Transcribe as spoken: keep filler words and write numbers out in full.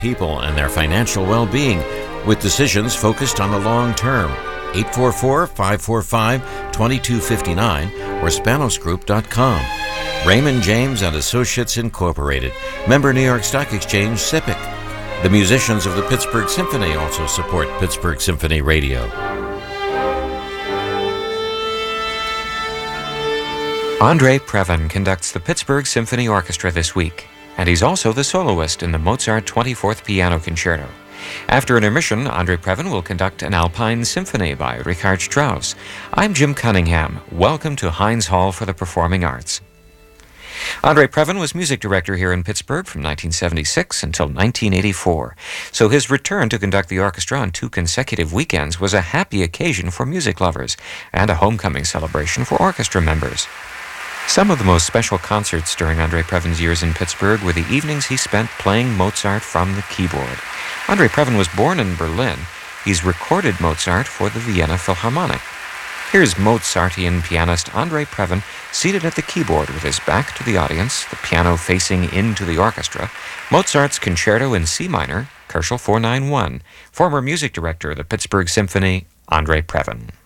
people and their financial well-being with decisions focused on the long term. eight four four, five four five, two two five nine or spanos group dot com. Raymond James and Associates Incorporated, member New York Stock Exchange, S I P C. The musicians of the Pittsburgh Symphony also support Pittsburgh Symphony Radio. Andre Previn conducts the Pittsburgh Symphony Orchestra this week, and he's also the soloist in the Mozart twenty-fourth Piano Concerto. After intermission, Andre Previn will conduct an Alpine Symphony by Richard Strauss. I'm Jim Cunningham. Welcome to Heinz Hall for the Performing Arts. Andre Previn was music director here in Pittsburgh from nineteen seventy-six until nineteen eighty-four, so his return to conduct the orchestra on two consecutive weekends was a happy occasion for music lovers and a homecoming celebration for orchestra members. Some of the most special concerts during Andre Previn's years in Pittsburgh were the evenings he spent playing Mozart from the keyboard. Andre Previn was born in Berlin. He's recorded Mozart for the Vienna Philharmonic. Here's Mozartian pianist Andre Previn seated at the keyboard with his back to the audience, the piano facing into the orchestra, Mozart's Concerto in C minor, Koelschel four ninety-one, former music director of the Pittsburgh Symphony, Andre Previn.